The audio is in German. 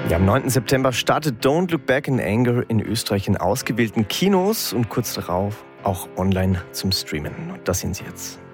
Ja, am 9. September startet Don't Look Back in Anger in Österreich in ausgewählten Kinos und kurz darauf auch online zum Streamen. Und das sehen Sie jetzt.